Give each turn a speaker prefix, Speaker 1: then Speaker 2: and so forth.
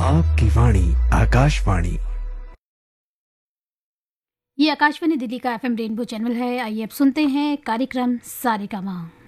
Speaker 1: आपकी वाणी आकाशवाणी।
Speaker 2: ये आकाशवाणी दिल्ली का एफएम रेनबो चैनल है। आइए अब सुनते हैं कार्यक्रम सारेगामा।